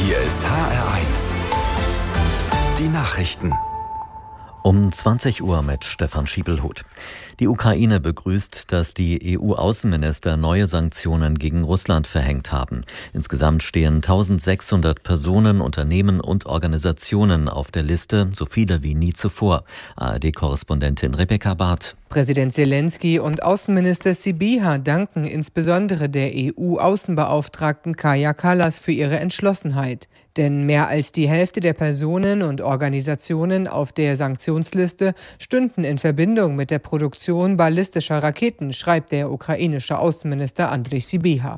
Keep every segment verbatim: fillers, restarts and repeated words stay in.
Hier ist H R eins. Die Nachrichten. Um zwanzig Uhr mit Stefan Schiebelhut. Die Ukraine begrüßt, dass die E U-Außenminister neue Sanktionen gegen Russland verhängt haben. Insgesamt stehen eintausendsechshundert Personen, Unternehmen und Organisationen auf der Liste, so viele wie nie zuvor. A R D-Korrespondentin Rebecca Barth. Präsident Zelensky und Außenminister Sybiha danken insbesondere der E U-Außenbeauftragten Kaja Kallas für ihre Entschlossenheit. Denn mehr als die Hälfte der Personen und Organisationen auf der Sanktionsliste stünden in Verbindung mit der Produktion ballistischer Raketen, schreibt der ukrainische Außenminister Andrej Sybiha.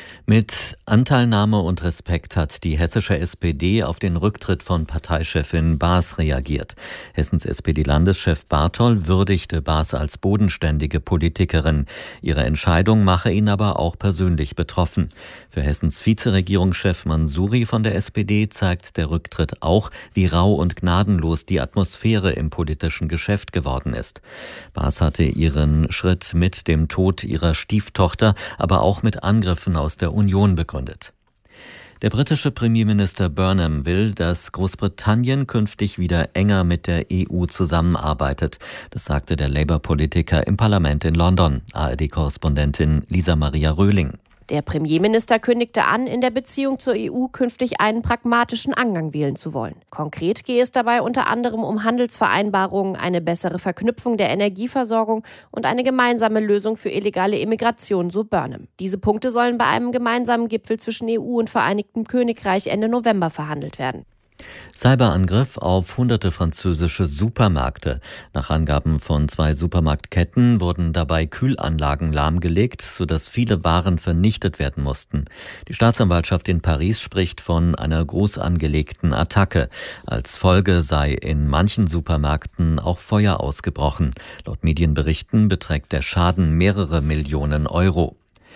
Mit Anteilnahme und Respekt hat die hessische S P D auf den Rücktritt von Parteichefin Baas reagiert. Hessens S P D-Landeschef Bartol würdigte Baas als bodenständige Politikerin. Ihre Entscheidung mache ihn aber auch persönlich betroffen. Für Hessens Vizeregierungschef Mansouri von der S P D zeigt der Rücktritt auch, wie rau und gnadenlos die Atmosphäre im politischen Geschäft geworden ist. Baas hatte ihren Schritt mit dem Tod ihrer Stieftochter, aber auch mit Angriffen aus der Union begründet. Der britische Premierminister Burnham will, dass Großbritannien künftig wieder enger mit der E U zusammenarbeitet. Das sagte der Labour-Politiker im Parlament in London. A R D-Korrespondentin Lisa Maria Röhling. Der Premierminister kündigte an, in der Beziehung zur E U künftig einen pragmatischen Angang wählen zu wollen. Konkret gehe es dabei unter anderem um Handelsvereinbarungen, eine bessere Verknüpfung der Energieversorgung und eine gemeinsame Lösung für illegale Immigration, so Burnham. Diese Punkte sollen bei einem gemeinsamen Gipfel zwischen E U und Vereinigtem Königreich Ende November verhandelt werden. Cyberangriff auf hunderte französische Supermärkte. Nach Angaben von zwei Supermarktketten wurden dabei Kühlanlagen lahmgelegt, sodass viele Waren vernichtet werden mussten. Die Staatsanwaltschaft in Paris spricht von einer groß angelegten Attacke. Als Folge sei in manchen Supermärkten auch Feuer ausgebrochen. Laut Medienberichten beträgt der Schaden mehrere Millionen Euro.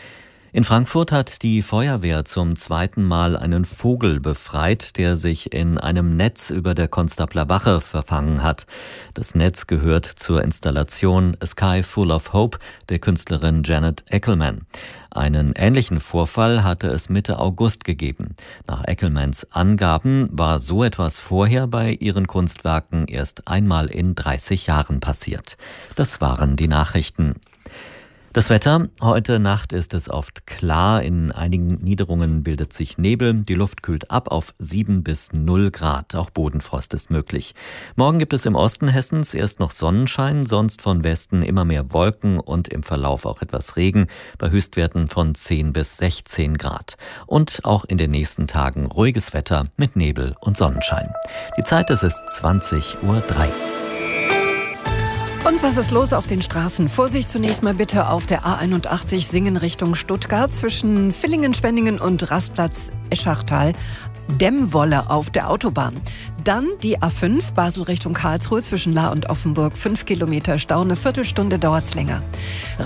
In Frankfurt hat die Feuerwehr zum zweiten Mal einen Vogel befreit, der sich in einem Netz über der Konstabler Wache verfangen hat. Das Netz gehört zur Installation A Sky Full of Hope der Künstlerin Janet Eckelman. Einen ähnlichen Vorfall hatte es Mitte August gegeben. Nach Eckelmans Angaben war so etwas vorher bei ihren Kunstwerken erst einmal in dreißig Jahren passiert. Das waren die Nachrichten. Das Wetter. Heute Nacht ist es oft klar. In einigen Niederungen bildet sich Nebel. Die Luft kühlt ab auf sieben bis null Grad. Auch Bodenfrost ist möglich. Morgen gibt es im Osten Hessens erst noch Sonnenschein, sonst von Westen immer mehr Wolken und im Verlauf auch etwas Regen bei Höchstwerten von zehn bis sechzehn Grad. Und auch in den nächsten Tagen ruhiges Wetter mit Nebel und Sonnenschein. Die Zeit, es ist zwanzig Uhr drei. Und was ist los auf den Straßen? Vorsicht zunächst mal bitte auf der A einundachtzig Singen Richtung Stuttgart zwischen Villingen, Spenningen und Rastplatz Eschachtal. Dämmwolle auf der Autobahn. Dann die A fünf Basel Richtung Karlsruhe zwischen Lahr und Offenburg. Fünf Kilometer Stau, eine Viertelstunde dauert's länger.